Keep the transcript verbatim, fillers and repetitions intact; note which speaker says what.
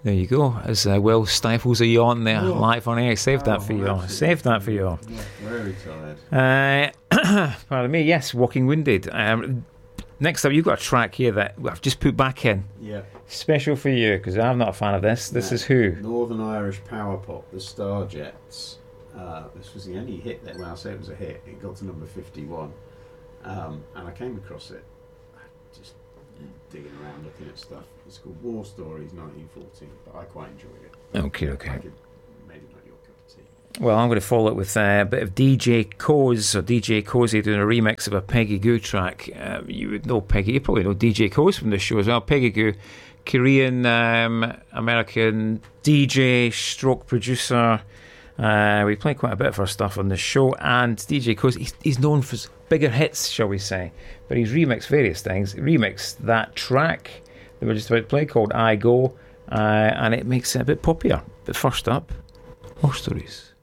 Speaker 1: There you go. As uh, Will stifles a yawn there,
Speaker 2: Oh.
Speaker 1: live on air. Saved that
Speaker 2: Oh,
Speaker 1: for you.
Speaker 2: absolutely.
Speaker 1: Saved that for you.
Speaker 2: Yeah, very tired.
Speaker 1: Uh, pardon me. Yes, Walking Wounded. Um, next up, you've got a track here that I've just put back in.
Speaker 2: Yeah.
Speaker 1: Special for you, because I'm not a fan of this. This
Speaker 2: Yeah.
Speaker 1: is who?
Speaker 2: Northern Irish power pop, the Starjets. Uh, this was the only hit that, well, I'll say it was a hit. It got to number fifty-one. Um, and I came across it just digging around looking at stuff. It's called War Stories nineteen fourteen, but I quite enjoyed it.
Speaker 1: Okay, okay.
Speaker 2: I could, maybe not your cup of tea.
Speaker 1: Well, I'm going to follow it with uh, a bit of D J Coz, or D J Cozy doing a remix of a Peggy Goo track. Uh, you would know Peggy, you probably know D J Coz from this show as well. Peggy Goo, Korean, um, American D J, stroke producer. Uh, we play quite a bit of her stuff on the show, and D J Coz, he's, he's known for his bigger hits, shall we say, but he's remixed various things. He remixed that track that we're just about to play called I Go, uh, and it makes it a bit poppier. But first up, War Stories.